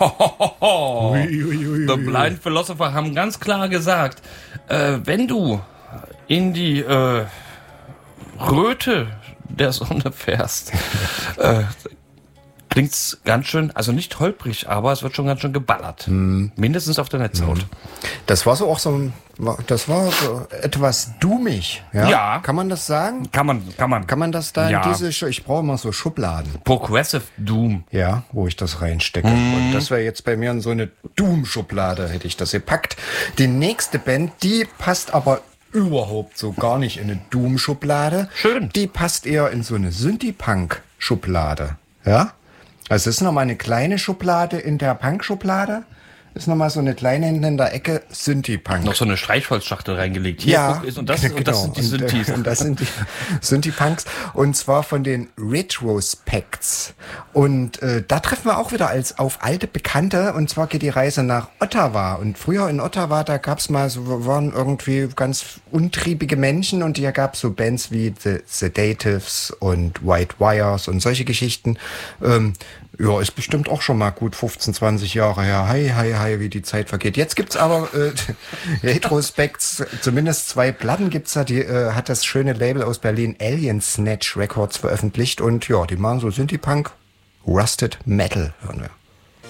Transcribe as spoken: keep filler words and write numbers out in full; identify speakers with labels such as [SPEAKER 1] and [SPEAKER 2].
[SPEAKER 1] Hohoho. The Blind Philosopher haben ganz klar gesagt, äh, wenn du in die äh, Röte der Sonne fährst, äh, klingt's ganz schön, also nicht holprig, aber es wird schon ganz schön geballert. Hm. Mindestens auf der Netzhaut. Hm.
[SPEAKER 2] Das war so auch so ein, das war so etwas doomig. Ja?
[SPEAKER 1] Ja.
[SPEAKER 2] Kann man das sagen?
[SPEAKER 1] Kann man, kann man.
[SPEAKER 2] Kann man das da
[SPEAKER 1] ja.
[SPEAKER 2] in diese, ich brauche mal so Schubladen.
[SPEAKER 1] Progressive Doom.
[SPEAKER 2] Ja, wo ich das reinstecke.
[SPEAKER 1] Hm.
[SPEAKER 2] Und das wäre jetzt bei mir in so eine Doom-Schublade, hätte ich das gepackt. Die nächste Band, die passt aber überhaupt so gar nicht in eine Doom-Schublade.
[SPEAKER 1] Schön.
[SPEAKER 2] Die passt eher in so eine Synthie-Punk-Schublade. Ja? Also es ist nochmal eine kleine Schublade in der Punk-Schublade. Ist nochmal so eine kleine hinten in der Ecke Synthie-Punk.
[SPEAKER 1] Noch so eine Streichholzschachtel reingelegt. Hier,
[SPEAKER 2] ja,
[SPEAKER 1] guck, ist, und, das,
[SPEAKER 2] genau.
[SPEAKER 1] und das sind die Synthes.
[SPEAKER 2] Und, und das sind die Synthie-Punks. Und zwar von den Retrospects. Und äh, da treffen wir auch wieder als auf alte Bekannte. Und zwar geht die Reise nach Ottawa. Und früher in Ottawa, da gab's mal so, waren irgendwie ganz untriebige Menschen. Und hier gab's so Bands wie The Sedatives und White Wires und solche Geschichten. Ähm, Ja, ist bestimmt auch schon mal gut fünfzehn, zwanzig Jahre her. Hi, hi, hi, wie die Zeit vergeht. Jetzt gibt's aber äh, Retrospects, zumindest zwei Platten gibt's da, die äh, hat das schöne Label aus Berlin Alien Snatch Records veröffentlicht und ja, die machen so Synthie-Punk, Rusted Metal, hören wir.